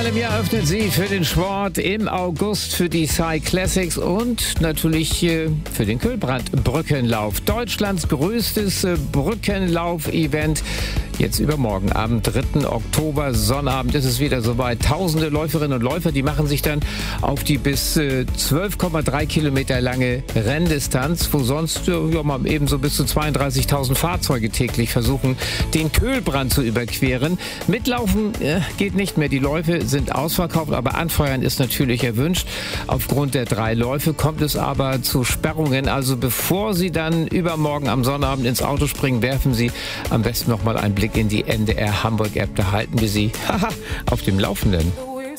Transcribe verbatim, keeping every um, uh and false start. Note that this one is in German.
Einmal im Jahr öffnet sie für den Sport, im August für die Cycling Classics und natürlich äh, für den Kühlbrand-Brückenlauf. Deutschlands größtes äh, Brückenlauf-Event. Jetzt übermorgen, am dritten Oktober, Sonnabend, ist es wieder soweit. Tausende Läuferinnen und Läufer, die machen sich dann auf die bis äh, zwölf Komma drei Kilometer lange Renndistanz, wo sonst äh, ja, mal eben so bis zu zweiunddreißigtausend Fahrzeuge täglich versuchen, den Kühlbrand zu überqueren. Mitlaufen äh, geht nicht mehr. Die Läufe sind ausverkauft, aber anfeuern ist natürlich erwünscht. Aufgrund der drei Läufe kommt es aber zu Sperrungen. Also bevor Sie dann übermorgen am Sonnabend ins Auto springen, werfen Sie am besten noch mal einen Blick in die N D R Hamburg App. Da halten wir Sie haha, auf dem Laufenden.